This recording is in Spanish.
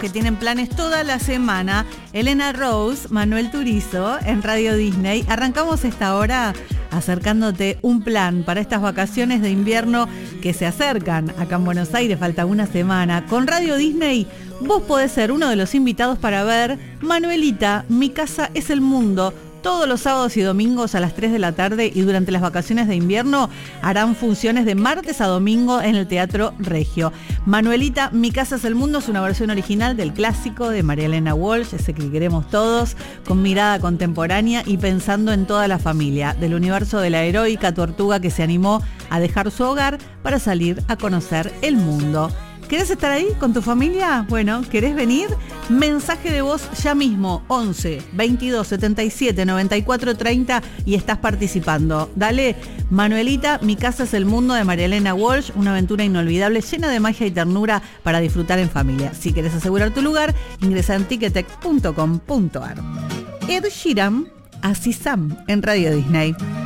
que tienen planes toda la semana. Elena Rose, Manuel Turizo en Radio Disney. Arrancamos esta hora acercándote un plan para estas vacaciones de invierno que se acercan acá en Buenos Aires, falta una semana. Con Radio Disney vos podés ser uno de los invitados para ver Manuelita, Mi Casa es el Mundo. Todos los sábados y domingos a las 3 de la tarde y durante las vacaciones de invierno harán funciones de martes a domingo en el Teatro Regio. Manuelita, Mi Casa es el Mundo es una versión original del clásico de María Elena Walsh, ese que queremos todos, con mirada contemporánea y pensando en toda la familia, del universo de la heroica tortuga que se animó a dejar su hogar para salir a conocer el mundo. ¿Querés estar ahí con tu familia? Bueno, ¿querés venir? Mensaje de voz ya mismo, 11 22 77 94 30 y estás participando. Dale, Manuelita, Mi Casa es el Mundo de María Elena Walsh, una aventura inolvidable llena de magia y ternura para disfrutar en familia. Si querés asegurar tu lugar, ingresa en ticketek.com.ar. Ed Sheeran, Así Sam, en Radio Disney.